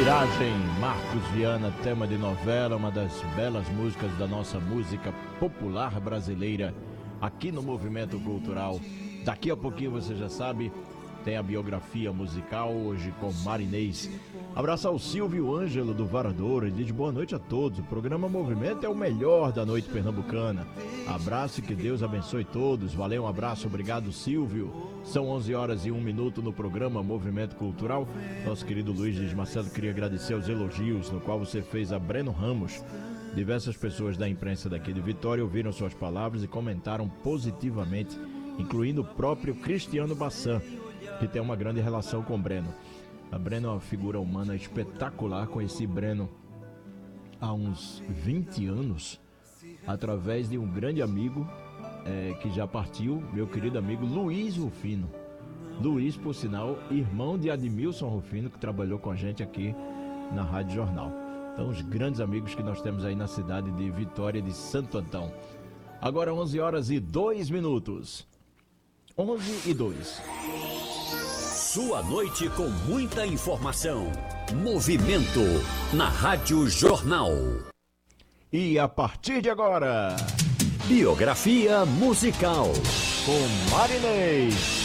Miragem, Marcos Viana, tema de novela, uma das belas músicas da nossa música popular brasileira, aqui no Movimento Cultural. Daqui a pouquinho, você já sabe, tem a biografia musical, hoje com Marinês. Abraço ao Silvio Ângelo do Varadouro, ele diz boa noite a todos. O programa Movimento é o melhor da noite pernambucana. Abraço e que Deus abençoe todos. Valeu, um abraço, obrigado Silvio. São 11 horas e 1 minuto no programa Movimento Cultural. Nosso querido Luiz diz, Marcelo, queria agradecer os elogios no qual você fez a Breno Ramos. Diversas pessoas da imprensa daqui de Vitória ouviram suas palavras e comentaram positivamente, incluindo o próprio Cristiano Bassan, que tem uma grande relação com o Breno. A Breno é uma figura humana espetacular. Conheci Breno há uns 20 anos, através de um grande amigo que já partiu, meu querido amigo Luiz Rufino. Luiz, por sinal, irmão de Admilson Rufino, que trabalhou com a gente aqui na Rádio Jornal. Então, os grandes amigos que nós temos aí na cidade de Vitória de Santo Antão. Agora 11 horas e 2 minutos. 11 e 2. Sua noite com muita informação. Movimento na Rádio Jornal. E a partir de agora, biografia musical com Marinês.